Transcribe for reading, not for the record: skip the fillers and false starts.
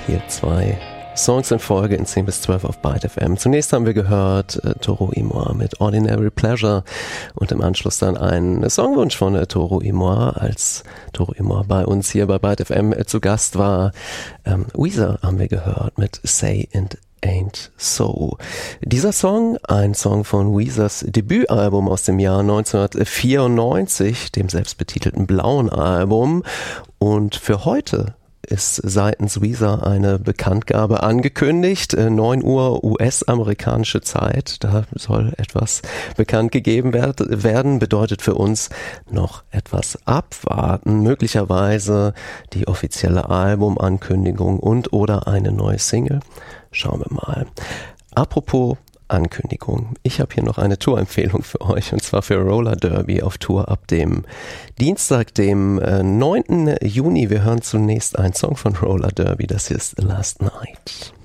Hier 2 Songs in Folge in 10 bis 12 auf Byte FM. Zunächst haben wir gehört Toro y Moi mit Ordinary Pleasure und im Anschluss dann einen Songwunsch von Toro y Moi, als Toro y Moi bei uns hier bei Byte FM zu Gast war. Weezer haben wir gehört mit Say and Ain't So. Dieser Song, ein Song von Weezers Debütalbum aus dem Jahr 1994, dem selbstbetitelten blauen Album, und für heute ist seitens Weezer eine Bekanntgabe angekündigt. 9 Uhr US-amerikanische Zeit. Da soll etwas bekannt gegeben werden. Bedeutet für uns noch etwas abwarten. Möglicherweise die offizielle Albumankündigung und oder eine neue Single. Schauen wir mal. Apropos Ankündigung. Ich habe hier noch eine Tourempfehlung für euch, und zwar für Roller Derby auf Tour ab dem Dienstag, dem 9. Juni. Wir hören zunächst einen Song von Roller Derby. Das hier ist The Last Night.